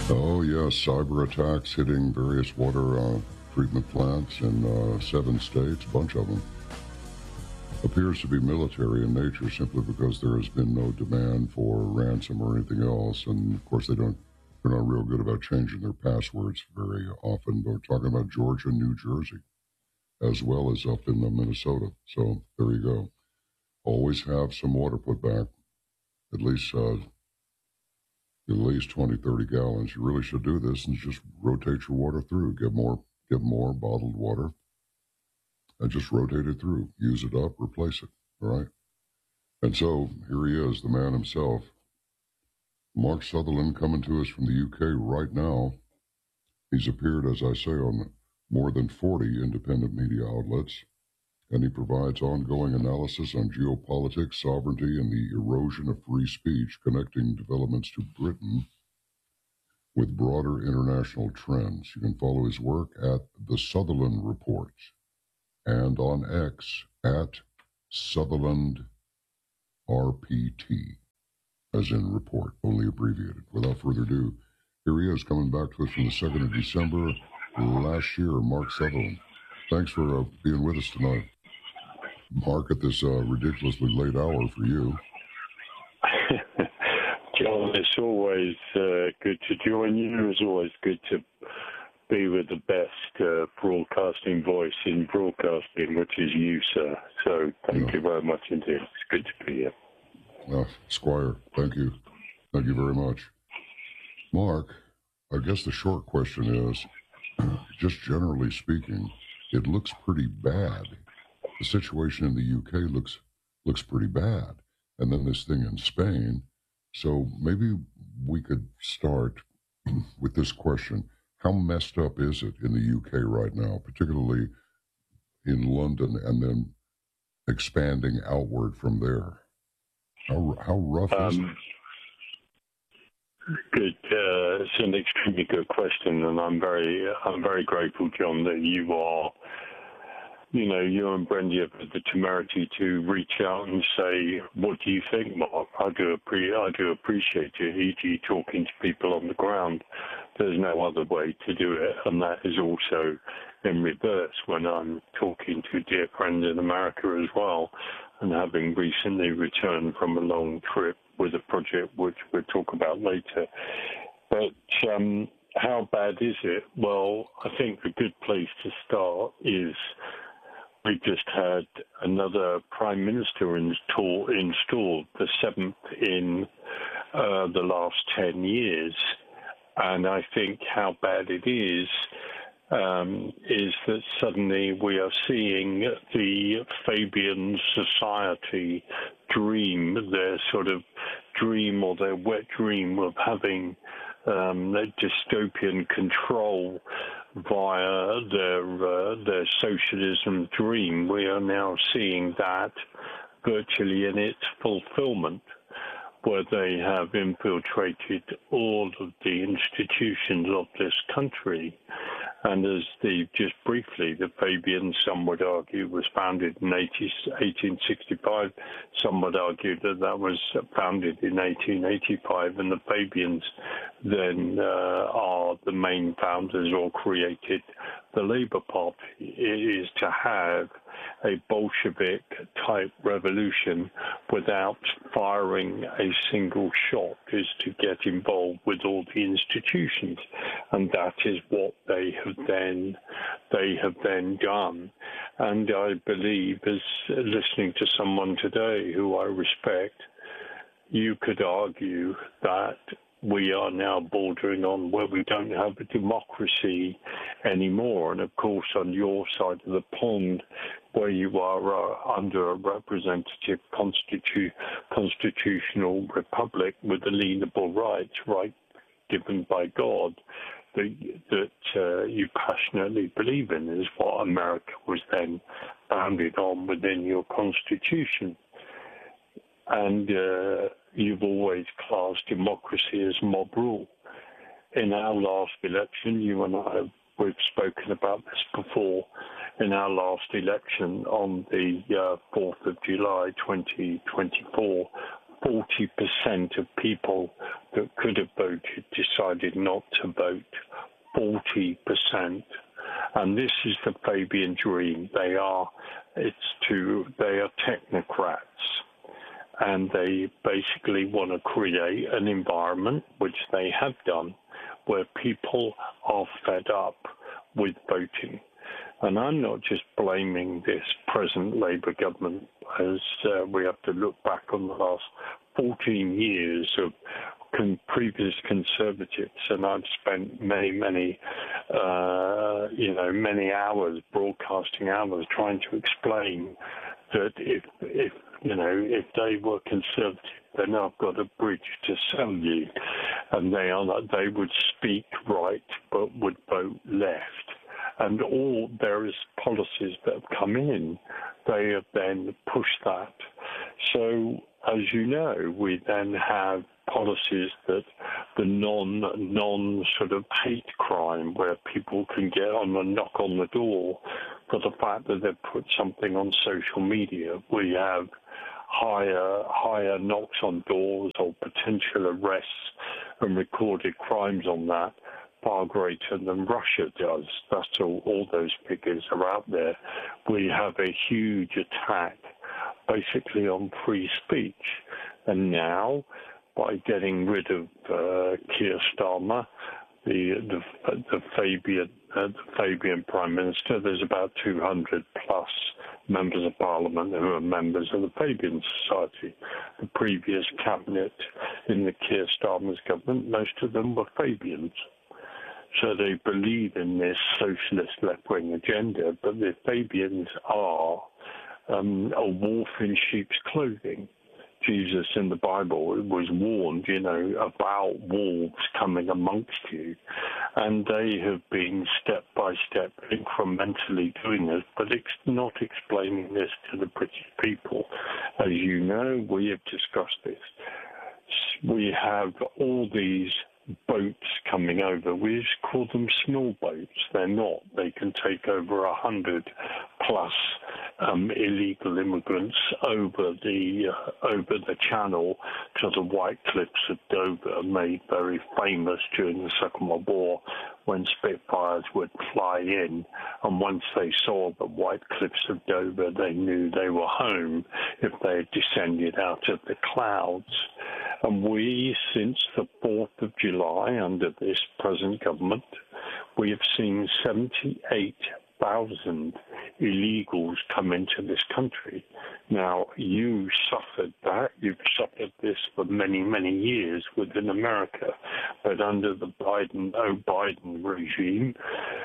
Oh, yes, cyber attacks hitting various water treatment plants in 7 states, a bunch of them. Appears to be military in nature simply because there has been no demand for ransom or anything else. And of course, they're not real good about changing their passwords very often. But we're talking about Georgia, New Jersey, as well as up in Minnesota. So there you go. Always have some water put back, at least 20, 30 gallons. You really should do this and just rotate your water through. Get more bottled water and just rotate it through. Use it up, replace it. All right. And so here he is, the man himself. Mark Sutherland coming to us from the UK right now. He's appeared, as I say, on more than 40 independent media outlets, and he provides ongoing analysis on geopolitics, sovereignty, and the erosion of free speech, connecting developments to Britain with broader international trends. You can follow his work at The Sutherland Report and on X at Sutherland RPT, as in report, only abbreviated. Without further ado, here he is coming back to us from the 2nd of December last year, Mark Sutherland. Thanks for being with us tonight. Mark, at this ridiculously late hour for you. John, it's always good to join you. It's always good to be with the best broadcasting voice in broadcasting, which is you, sir. So thank you very much indeed. It's good to be here. Squire, thank you. Thank you very much. Mark, I guess the short question is, just generally speaking, it looks pretty bad. The situation in the UK looks pretty bad. And then this thing in Spain. So maybe we could start with this question. How messed up is it in the UK right now, particularly in London, and then expanding outward from there? How rough is it? Good. It's an extremely good question, and I'm very grateful, John, that you and Brendy have had the temerity to reach out and say, what do you think, Mark? I do appreciate it, e.g. talking to people on the ground. There's no other way to do it, and that is also in reverse when I'm talking to dear friends in America as well, and having recently returned from a long trip with a project which we'll talk about later. But how bad is it? Well, I think a good place to start is we just had another prime minister installed, the 7th in the last 10 years. And I think how bad it is that suddenly we are seeing the Fabian Society dream, their sort of dream or their wet dream of having that dystopian control via their socialism dream. We are now seeing that virtually in its fulfillment, where they have infiltrated all of the institutions of this country. And as just briefly, the Fabians, some would argue, was founded in 1865. Some would argue that was founded in 1885. And the Fabians then are the main founders or created the Labour Party. It is to have a Bolshevik-type revolution without firing a single shot, is to get involved with all the institutions, and that is what they have then done. And I believe, as listening to someone today who I respect, you could argue that we are now bordering on where we don't have a democracy anymore. And of course, on your side of the pond, where you are under a representative constitutional republic with alienable rights, right, given by God, that you passionately believe in, is what America was then founded on within your constitution. And you've always classed democracy as mob rule. In our last election, you and I, we've spoken about this before, in our last election on the 4th of July 2024, 40% of people that could have voted decided not to vote. 40%. And this is the Fabian dream. They are technocrats. And they basically want to create an environment, which they have done, where people are fed up with voting. And I'm not just blaming this present Labour government, as we have to look back on the last 14 years of previous Conservatives, and I've spent many hours, broadcasting hours, trying to explain that if they were Conservative, then I've got a bridge to sell you, and they would speak right but would vote left. And all various policies that have come in, they have then pushed that. So, as you know, we then have policies that the non sort of hate crime, where people can get on and knock on the door for the fact that they've put something on social media. We have higher knocks on doors or potential arrests and recorded crimes on that, far greater than Russia does. That's all those figures are out there. We have a huge attack basically on free speech. And now, by getting rid of Keir Starmer, the Fabian Prime Minister, there's about 200 plus members of Parliament who are members of the Fabian Society. The previous cabinet in the Keir Starmer's government, most of them were Fabians. So they believe in this socialist left-wing agenda, but the Fabians are a wolf in sheep's clothing. Jesus in the Bible was warned, about wolves coming amongst you. And they have been step by step, incrementally doing this, but it's not explaining this to the British people. As you know, we have discussed this. We have all these boats coming over. We just call them small boats. They're not. They can take over 100 plus illegal immigrants over the channel to the White Cliffs of Dover, made very famous during the Second World War, when Spitfires would fly in, and once they saw the White Cliffs of Dover, they knew they were home if they had descended out of the clouds. And we, since the 4th of July, under this present government, we have seen 78,000 illegals come into this country. Now, you suffered that. You've suffered this for many, many years within America. But under the Biden regime,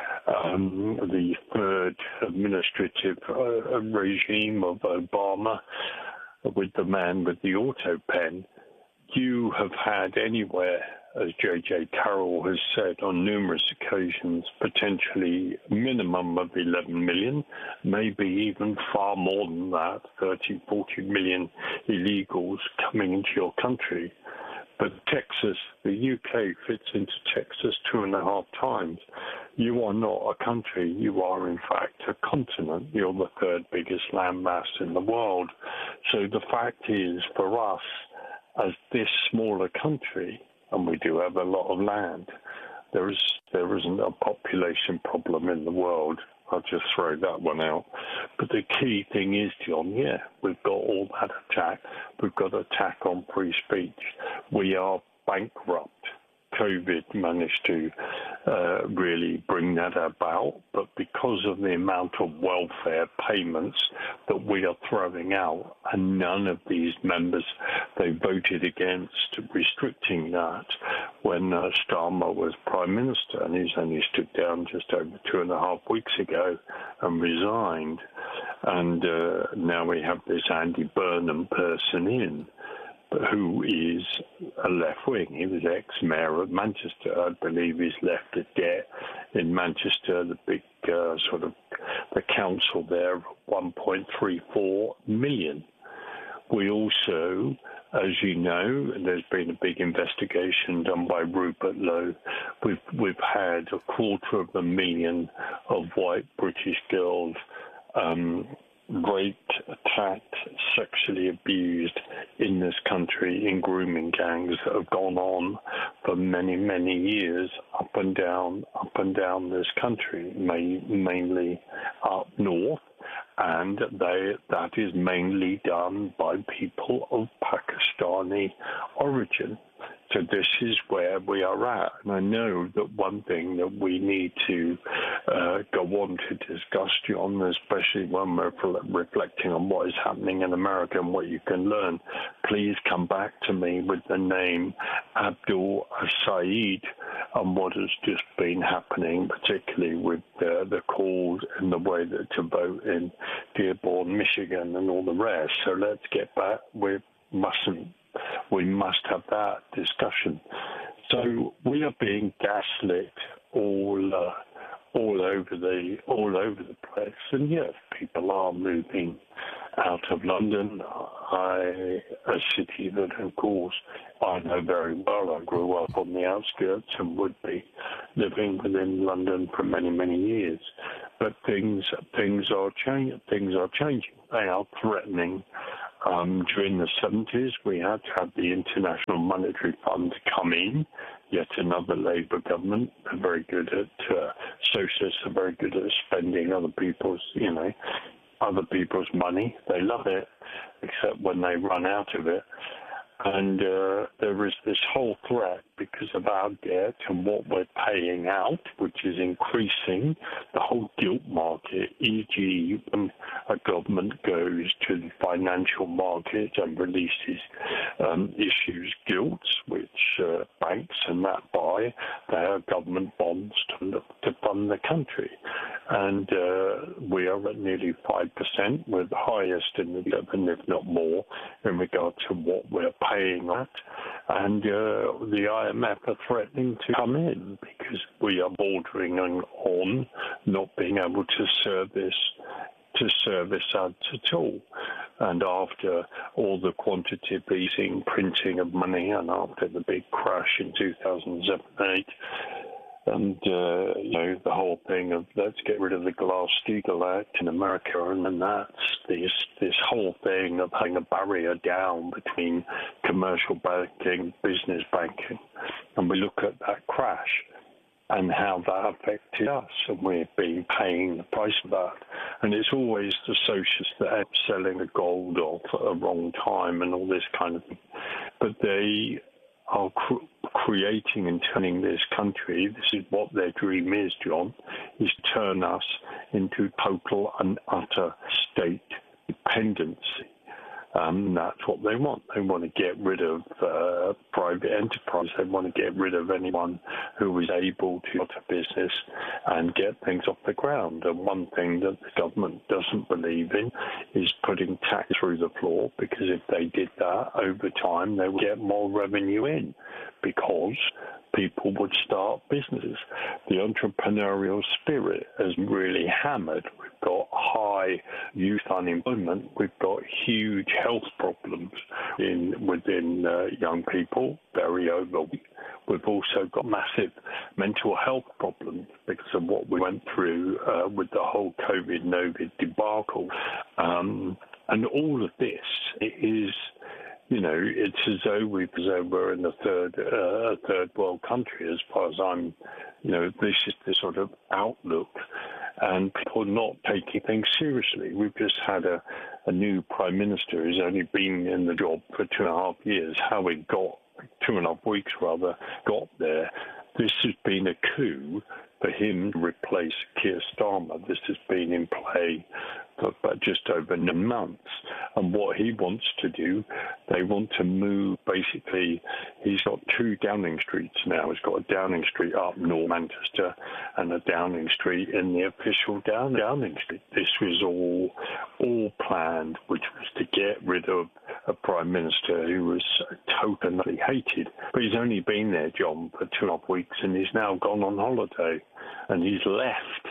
the third administrative regime of Obama, with the man with the auto pen, you have had anywhere, as J.J. Carroll has said on numerous occasions, potentially a minimum of 11 million, maybe even far more than that, 30, 40 million illegals coming into your country. But Texas, the UK fits into Texas 2.5 times. You are not a country. You are, in fact, a continent. You're the third biggest landmass in the world. So the fact is, for us, as this smaller country, and we do have a lot of land, there isn't a population problem in the world. I'll just throw that one out. But the key thing is, John, we've got all that attack. We've got attack on free speech. We are bankrupt. COVID managed to really bring that about, but because of the amount of welfare payments that we are throwing out, and none of these members, they voted against restricting that when Starmer was Prime Minister, and he's only stood down just over 2.5 weeks ago and resigned. And now we have this Andy Burnham person in, who is a left-wing. He was ex-mayor of Manchester. I believe he's left a debt in Manchester, the big the council there, of 1.34 million. We also, as you know, there's been a big investigation done by Rupert Lowe. We've had 250,000 of white British girls raped, attacked, sexually abused in this country in grooming gangs that have gone on for many, many years up and down this country, mainly up north. And that is mainly done by people of Pakistani origin. So this is where we are at. And I know that one thing that we need to go on to discuss, John, especially when we're reflecting on what is happening in America and what you can learn, please come back to me with the name Abdul Saeed and what has just been happening, particularly with the calls and the way that to vote in Dearborn, Michigan and all the rest. So let's get back. We must have that discussion. So we are being gaslit all over the place, and yes, people are moving out of London. A city that, of course, I know very well. I grew up on the outskirts and would be living within London for many, many years. But things are changing. They are threatening. During the 70s, we had to have the International Monetary Fund come in, yet another Labour government. They're very good at, socialists are very good at spending other people's money. They love it, except when they run out of it. And there is this whole threat because of our debt and what we're paying out, which is increasing the whole gilt market, e.g. when a government goes to the financial market and releases issues gilts, which banks and that buy, they are government bonds to fund the country. And we are at nearly 5%. We're the highest in the government, if not more, in regard to what we're paying at. And the IMF are threatening to come in because we are bordering on not being able to service ads at all. And after all the quantitative easing, printing of money, and after the big crash in 2007-8, and the whole thing of let's get rid of the Glass-Steagall Act in America, and then that's this whole thing of having a barrier down between commercial banking, business banking, and we look at that crash and how that affected us, and we've been paying the price of that. And it's always the socialists that end up selling the gold off at the wrong time and all this kind of thing. But they are creating and turning this country, this is what their dream is, John, is to turn us into total and utter state dependency. That's what they want. They want to get rid of private enterprise. They want to get rid of anyone who is able to start a business and get things off the ground. And one thing that the government doesn't believe in is putting tax through the floor, because if they did that over time, they would get more revenue in because people would start businesses. The entrepreneurial spirit has really hammered. We've got high youth unemployment. We've got huge health problems within young people, very overweight. We've also got massive mental health problems because of what we went through with the whole COVID debacle. And all of this is, it's as though we're in a third world country as far as I'm, this is the sort of outlook, and people are not taking things seriously. We've just had a new prime minister who's only been in the job for 2.5 years. How he got, 2.5 weeks rather, got there. This has been a coup for him to replace Keir Starmer. This has been in play for just over 9 months. And what he wants to do, they want to move, basically, he's got 2 Downing Streets now. He's got a Downing Street up north Manchester and a Downing Street in the official Downing Street. This was all planned, which was to get rid of a prime minister who was totally hated. But he's only been there, John, for 2.5 weeks, and he's now gone on holiday, and he's left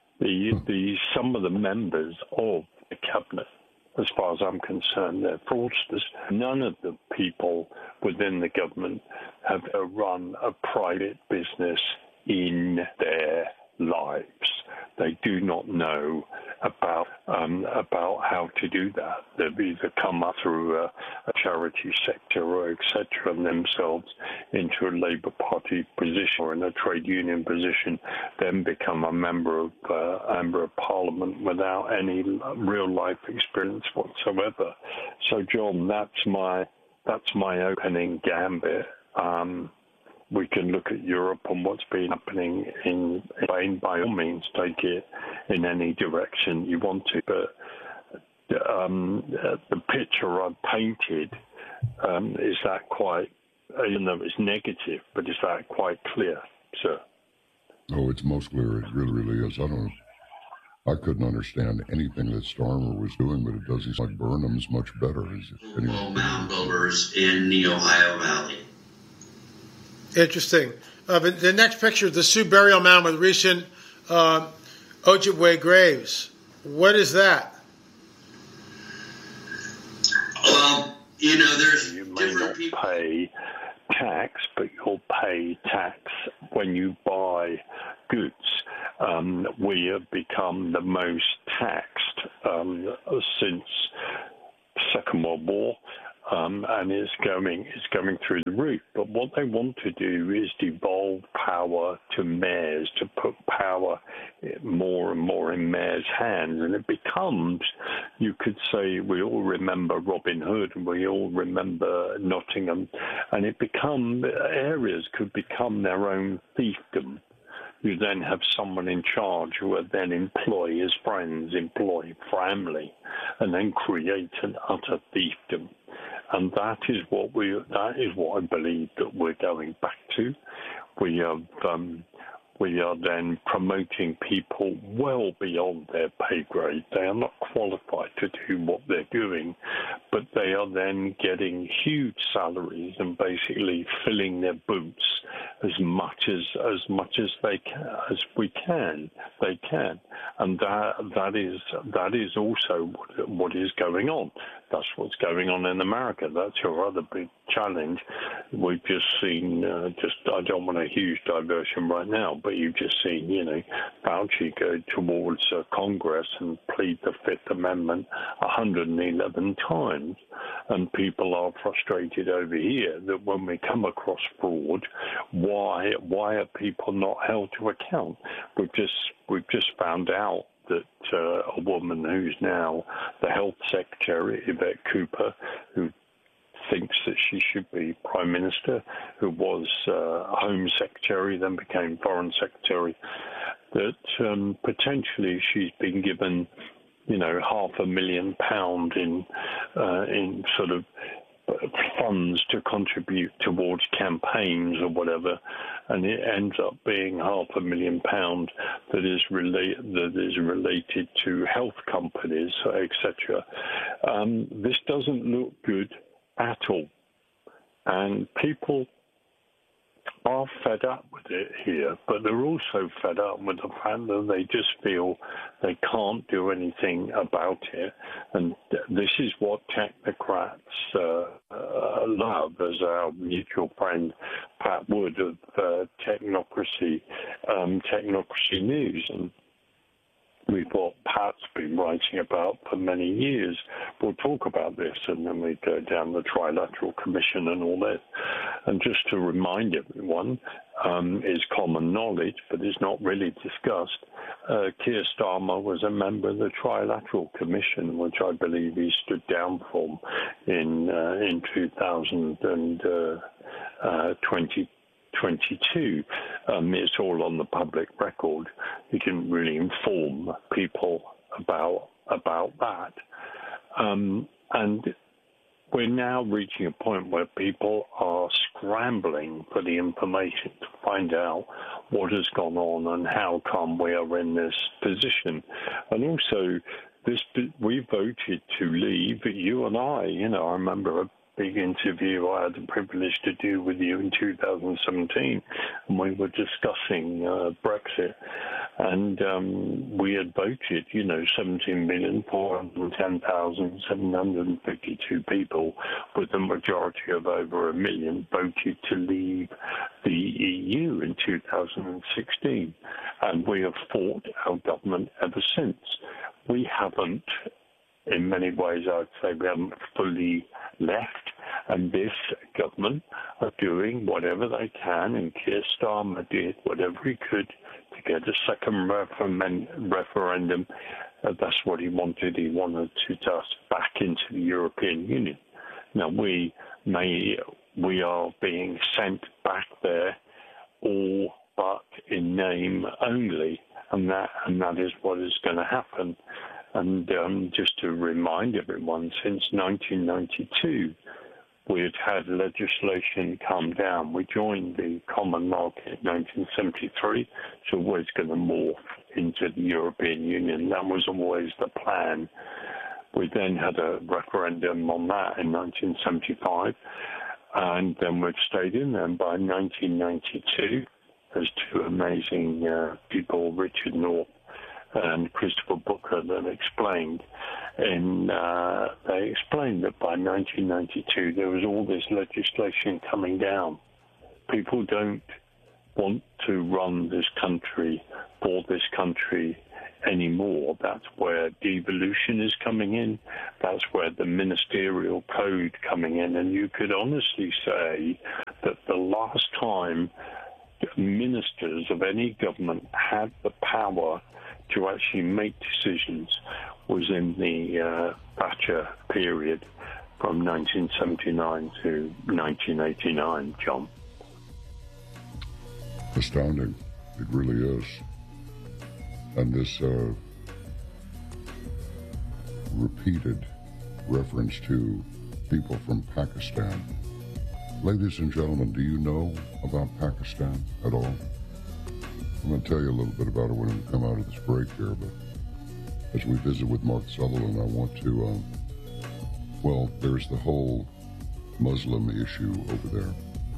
some of the members of the cabinet. As far as I'm concerned, they're fraudsters. None of the people within the government have run a private business in their lives. They do not know about how to do that. They've either come up through a charity sector or etc. and themselves into a Labour Party position or in a trade union position, then become a member of Parliament without any real life experience whatsoever. So, John, that's my opening gambit. We can look at Europe and what's been happening in Spain. By all means, take it in any direction you want to. But the picture I've painted, is that quite, even though it's negative, but is that quite clear, sir? Oh, it's most clear. It really, really is. I couldn't understand anything that Starmer was doing, but it does seem like Burnham's much better. Mound builders in the Ohio Valley. Interesting. But the next picture, the Sioux burial mound with recent Ojibwe graves. What is that? There's you may not pay tax, but you'll pay tax when you buy goods. We have become the most taxed since Second World War. And it's going through the roof. But what they want to do is devolve power to mayors, to put power more and more in mayors' hands. And it becomes, you could say, we all remember Robin Hood, and we all remember Nottingham, and areas could become their own fiefdom. You then have someone in charge who would then employ his friends, employ family, and then create an utter fiefdom. And that is what I believe that we're going back to. We are then promoting people well beyond their pay grade. They are not qualified to do what they're doing, but they are then getting huge salaries and basically filling their boots as much as we can, and that is also what is going on. That's what's going on in America. That's your other big challenge. We've just seen, I don't want a huge diversion right now, but you've just seen, Fauci go towards Congress and plead the Fifth Amendment 111 times. And people are frustrated over here that when we come across fraud, why are people not held to account? We've just found out that a woman who's now the health secretary, Yvette Cooper, who thinks that she should be prime minister, who was home secretary, then became foreign secretary, that potentially she's been given, £500,000 in sort of funds to contribute towards campaigns or whatever, and it ends up being £500,000 that is related to health companies, etc. This doesn't look good at all, and people are fed up with it here, but they're also fed up with the fact that they just feel they can't do anything about it. And this is what technocrats love, as our mutual friend Pat Wood of Technocracy News. And we've what Pat's been writing about for many years. We'll talk about this, and then we go down the Trilateral Commission and all that. And just to remind everyone, is common knowledge, but is not really discussed. Keir Starmer was a member of the Trilateral Commission, which I believe he stood down from in 2022. It's all on the public record. He didn't really inform people about that. And we're now reaching a point where people are scrambling for the information to find out what has gone on and how come we are in this position. And also, we voted to leave, you and I remember a big interview I had the privilege to do with you in 2017, and we were discussing Brexit, and we had voted, 17,410,752 people, with the majority of over 1 million voted to leave the EU in 2016, and we have fought our government ever since. we haven't, in many ways, I'd say we haven't fully left. And this government are doing whatever they can, and Keir Starmer did whatever he could to get a second referendum. That's what he wanted. He wanted to take us back into the European Union. Now, we are being sent back there, all but in name only, and that is what is going to happen. And just to remind everyone, since 1992, we had legislation come down. We joined the common market in 1973, so it's always going to morph into the European Union. That was always the plan. We then had a referendum on that in 1975, and then we've stayed in there. And by 1992, there's two amazing people, Richard North and Christopher Booker, that explained. And they explained that by 1992 there was all this legislation coming down. People don't want to run this country for this country anymore. That's where devolution is coming in. That's where the ministerial code coming in. And you could honestly say that the last time ministers of any government had the power to actually make decisions was in the Thatcher period from 1979 to 1989, John. Astounding. It really is. And this repeated reference to people from Pakistan. Ladies and gentlemen, do you know about Pakistan at all? I'm going to tell you a little bit about it when we come out of this break here, but as we visit with Mark Sutherland, I want to, there's the whole Muslim issue over there.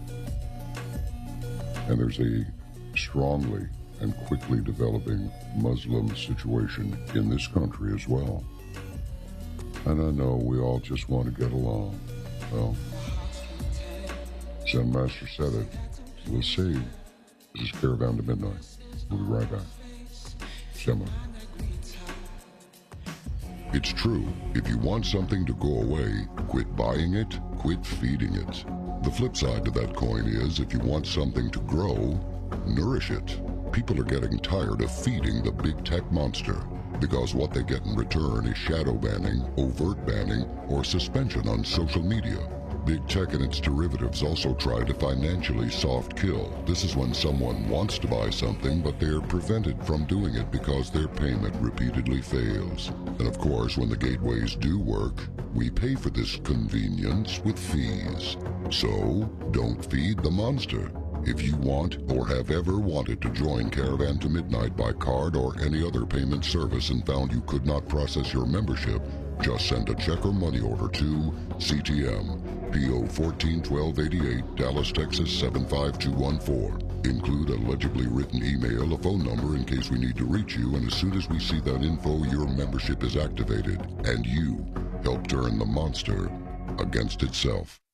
And there's a strongly and quickly developing Muslim situation in this country as well. And I know we all just want to get along. Well, Zen Master said it. We'll see. This is Caravan to Midnight. We'll be right back. Stand by. It's true. If you want something to go away, quit buying it, quit feeding it. The flip side to that coin is if you want something to grow, nourish it. People are getting tired of feeding the big tech monster because what they get in return is shadow banning, overt banning, or suspension on social media. Big tech and its derivatives also try to financially soft kill. This is when someone wants to buy something, but they're prevented from doing it because their payment repeatedly fails. And of course, when the gateways do work, we pay for this convenience with fees. So, don't feed the monster. If you want or have ever wanted to join Caravan to Midnight by card or any other payment service and found you could not process your membership, just send a check or money order to CTM, P.O. 141288, Dallas, Texas 75214. Include a legibly written email, a phone number in case we need to reach you, and as soon as we see that info, your membership is activated, and you help turn the monster against itself.